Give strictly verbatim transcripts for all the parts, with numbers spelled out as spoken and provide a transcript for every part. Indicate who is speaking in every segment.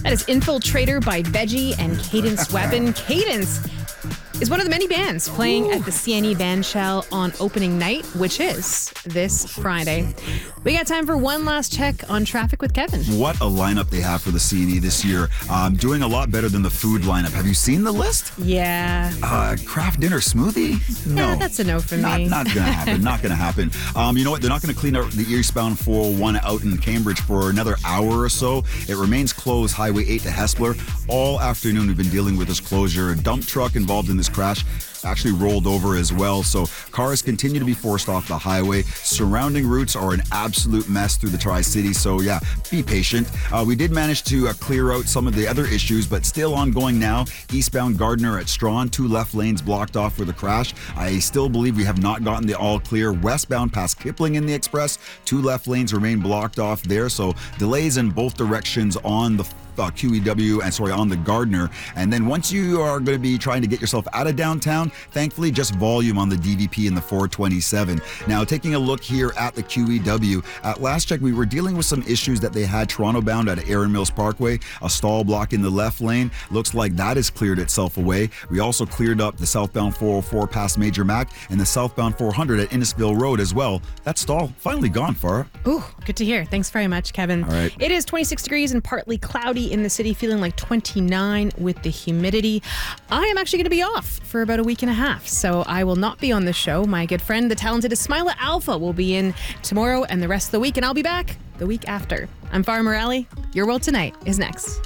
Speaker 1: That is Infiltrator by Veggie and Cadence Weapon. Cadence is one of the many bands playing Ooh. at the C N E Bandshell on opening night, which is this Friday. We got time for one last check on traffic with Kevin.
Speaker 2: What a lineup they have for the C N E this year. Um, doing a lot better than the food lineup. Have you seen the list?
Speaker 1: Yeah.
Speaker 2: Uh, craft dinner smoothie? No.
Speaker 1: Yeah, that's a no for
Speaker 2: not,
Speaker 1: me.
Speaker 2: Not going to happen. Not going to happen. Um, you know what? They're not going to clean up the eastbound four oh one out in Cambridge for another hour or so. It remains closed, Highway eight to Hespeler. All afternoon we've been dealing with this closure. A dump truck involved in this crash actually rolled over as well. So cars continue to be forced off the highway. Surrounding routes are an absolute mess through the Tri-City. So yeah, be patient. Uh, we did manage to uh, clear out some of the other issues, but still ongoing now. Eastbound Gardner at Strawn, two left lanes blocked off for the crash. I still believe we have not gotten the all clear. Westbound past Kipling in the Express, two left lanes remain blocked off there. So delays in both directions on the Uh, Q E W and sorry on the Gardner. And then once you are going to be trying to get yourself out of downtown, thankfully just volume on the D V P and the four twenty-seven. Now taking a look here at the Q E W, at last check we were dealing with some issues that they had Toronto bound at Erin Mills Parkway, a stall block in the left lane. Looks like that has cleared itself away. We also cleared up the southbound four oh four past Major Mac and the southbound four hundred at Innisfil Road as well. That stall finally gone, Farah.
Speaker 1: Ooh, good to hear. Thanks very much, Kevin.
Speaker 2: All right.
Speaker 1: It is twenty-six degrees and partly cloudy in the city, feeling like twenty-nine with the humidity. I am actually going to be off for about a week and a half, so I will not be on the show. My good friend, the talented Ismaila Alpha, will be in tomorrow and the rest of the week, and I'll be back the week after. I'm Farah Morale. Your World Tonight is next.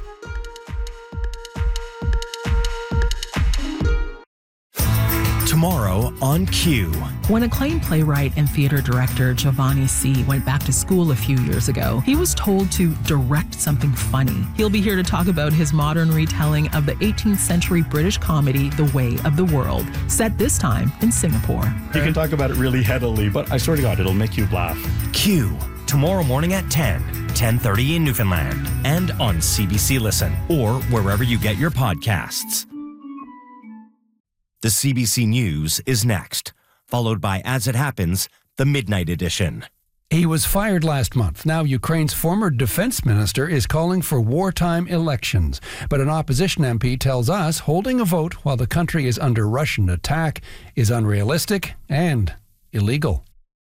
Speaker 3: Tomorrow on Q.
Speaker 4: When acclaimed playwright and theater director Giovanni C. went back to school a few years ago, he was told to direct something funny. He'll be here to talk about his modern retelling of the eighteenth century British comedy The Way of the World, set this time in Singapore.
Speaker 5: You can talk about it really headily, but I swear to God, it'll make you laugh.
Speaker 3: Q. Tomorrow morning at ten, ten thirty in Newfoundland, and on C B C Listen, or wherever you get your podcasts. The C B C News is next, followed by As It Happens, the Midnight Edition.
Speaker 6: He was fired last month. Now Ukraine's former defense minister is calling for wartime elections. But an opposition M P tells us holding a vote while the country is under Russian attack is unrealistic and illegal.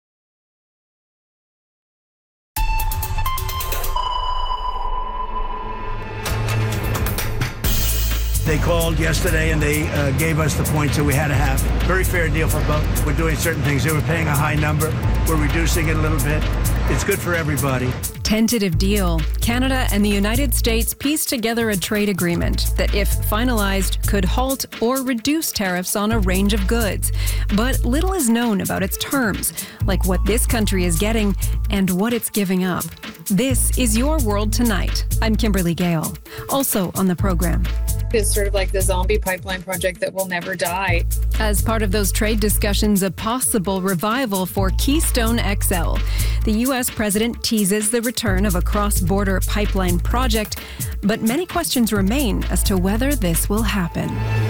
Speaker 7: They called yesterday and they uh, gave us the points that we had to have. Very fair deal for both. We're doing certain things. They were paying a high number. We're reducing it a little bit. It's good for everybody.
Speaker 8: Tentative deal. Canada and the United States pieced together a trade agreement that, if finalized, could halt or reduce tariffs on a range of goods. But little is known about its terms, like what this country is getting and what it's giving up. This is Your World Tonight. I'm Kimberly Gale. Also on the program.
Speaker 9: It's sort of like the zombie pipeline project that will never die.
Speaker 8: As part of those trade discussions, a possible revival for Keystone X L. The U S president teases the return of a cross-border pipeline project, but many questions remain as to whether this will happen.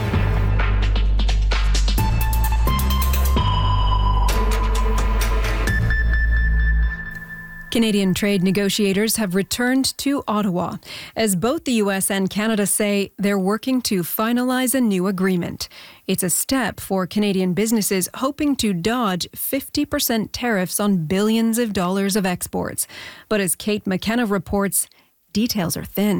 Speaker 8: Canadian trade negotiators have returned to Ottawa, as both the U S and Canada say they're working to finalize a new agreement. It's a step for Canadian businesses hoping to dodge fifty percent tariffs on billions of dollars of exports. But as Kate McKenna reports, details are thin.